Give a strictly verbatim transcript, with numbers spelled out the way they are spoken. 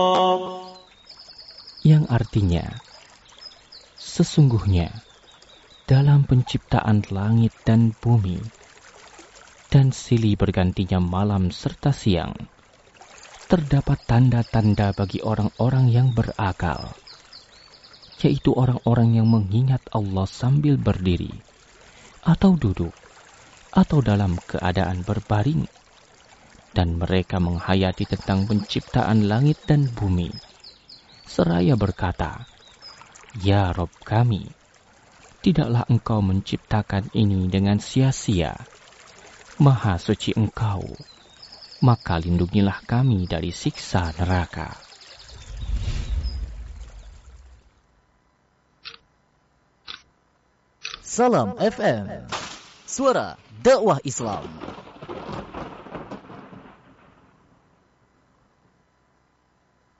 Yang artinya, sesungguhnya dalam penciptaan langit dan bumi, dan silih bergantinya malam serta siang, terdapat tanda-tanda bagi orang-orang yang berakal, yaitu orang-orang yang mengingat Allah sambil berdiri, atau duduk, atau dalam keadaan berbaring, dan mereka menghayati tentang penciptaan langit dan bumi, seraya berkata, "Ya Rabb kami, tidaklah Engkau menciptakan ini dengan sia-sia. Maha suci Engkau, maka lindungilah kami dari siksa neraka." Salam F M, suara dakwah Islam.